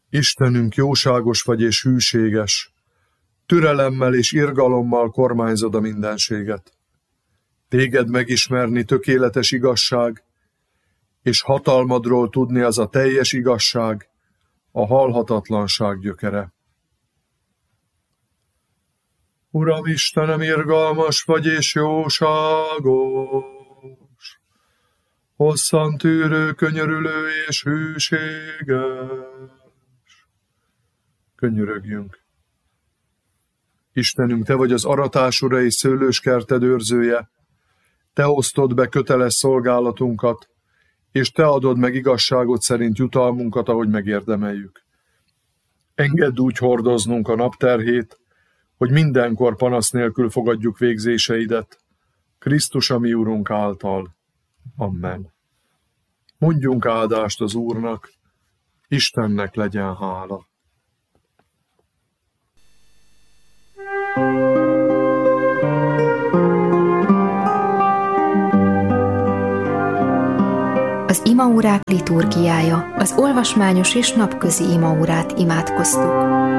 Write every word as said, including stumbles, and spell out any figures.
Istenünk, jóságos vagy és hűséges, türelemmel és irgalommal kormányzod a mindenséget. Téged megismerni tökéletes igazság, és hatalmadról tudni az a teljes igazság, a halhatatlanság gyökere. Uram Istenem, irgalmas vagy és jóságos, hosszan tűrő, könyörülő és hűséges. Könyörögjünk. Istenünk, Te vagy az aratás ura és szőlőskerted őrzője, Te osztod be köteles szolgálatunkat, és Te adod meg igazságot szerint jutalmunkat, ahogy megérdemeljük. Engedd úgy hordoznunk a napterhét, hogy mindenkor panasz nélkül fogadjuk végzéseidet, Krisztus a mi Urunk által. Amen. Mondjunk áldást az Úrnak, Istennek legyen hála. Az imaórák liturgiája, az olvasmányos és napközi imaórát imádkoztuk.